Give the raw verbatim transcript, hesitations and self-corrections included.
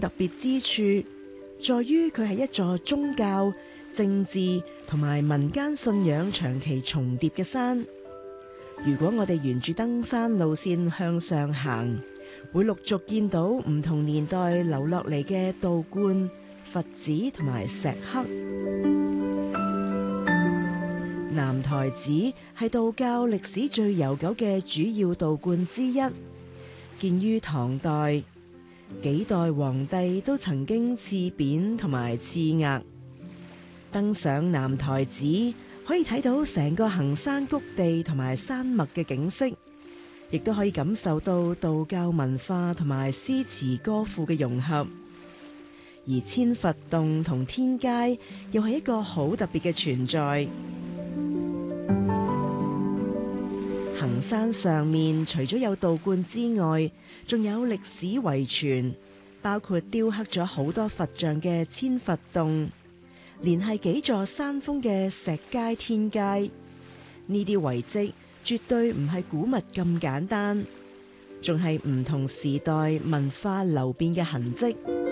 特別之處在於佢係一座宗教、政治同埋民間信仰長期重疊嘅山。如果我哋沿住登山路線向上行，會陸續見到唔同年代留落嚟嘅道觀、佛寺同埋石刻。南台寺係道教歷史最悠久嘅主要道觀之一，建於唐代，幾代皇帝都曾經賜匾同埋賜額。登上南台寺，可以睇到成個行山谷地同埋山脈嘅景色，亦都可以感受到道教文化同埋詩詞歌賦嘅融合。而千佛洞同天階又係一個好特別嘅存在。行山上面除咗有道觀之外，仲有歷史遺存，包括雕刻咗好多佛像嘅千佛洞，連繫幾座山峰嘅石階天階。呢啲遺跡絕對唔係古物咁簡單，仲係唔同時代文化流變嘅痕跡。